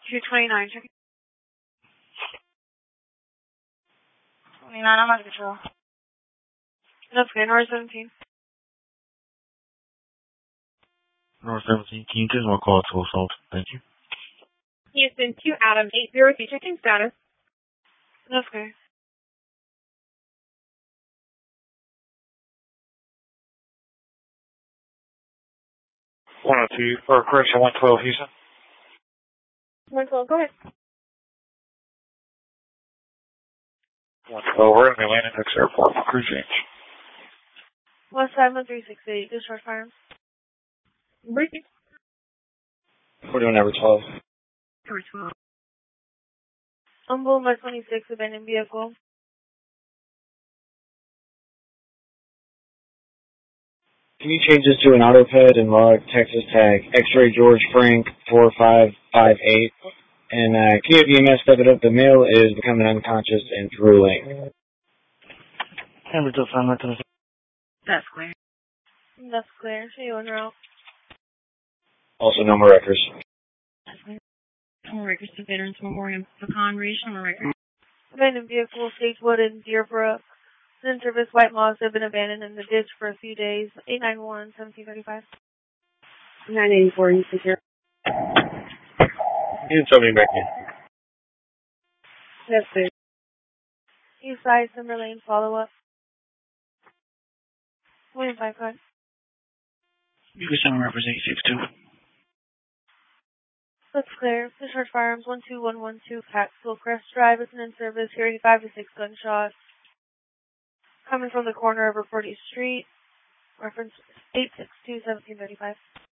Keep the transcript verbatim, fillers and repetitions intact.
two twenty-nine, checking. twenty-nine, I'm out of control. That's okay, North seventeen. North seventeen, can you give my call to assault? Thank you. Houston two Adam eight zero two, checking status. That's okay. one oh two, or correction, one twelve, Houston. one twelve, go ahead. one twelve, we're in the Atlantic X Airport for crew change. West side one three six eight, discharge firearms. Briefing. We're doing number twelve. Number twelve. On Boulevard twenty-six, abandoned vehicle. Can you change this to an autoped and log Texas tag X-ray George Frank four five five eight? And uh, can you have E M S step it up? The male is becoming unconscious and drooling. That's clear. That's clear. Show you on route. Also, no more records. That's clear. No more records to Veterans Memorial. Pecan Ridge, no more records. Abandoned vehicle, Sagewood and Deerbrook. In service, white moths have been abandoned in the ditch for a few days. eight nine one, seventeen thirty-five. nine eighty-four, you take care. You can tell me back in. That's it. East side, Simmer Lane, follow up. William five five. You can send me represent six two. That's clear. Discharge firearms one two one one two, Paxville Crest Drive. It's an in service, hearing five to six gunshots. Coming from the corner of Reporty Street. Reference eight six two, seventeen thirty-five.